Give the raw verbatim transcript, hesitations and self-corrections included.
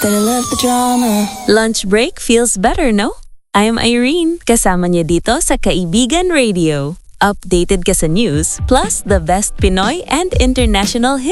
but I love the drama. Lunch break feels better, no? I'm Irene, kasama niyo dito sa Kaibigan Radio. Updated ka sa news, plus the best Pinoy and international hits.